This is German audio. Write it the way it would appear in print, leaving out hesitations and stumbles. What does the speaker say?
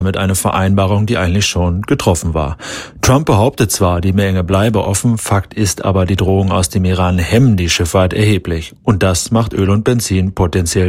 mit einer Vereinbarung, die eigentlich schon getroffen war. Trump behauptet zwar, die Menge bleibe offen, Fakt ist aber, die Drohungen aus dem Iran hemmen die Schifffahrt erheblich. Und das macht Öl und Benzin potenziell